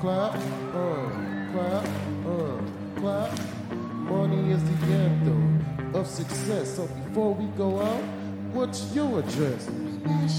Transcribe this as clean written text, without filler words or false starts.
clap, clap, clap. Money is the anthem of success. So before we go out, what's your address?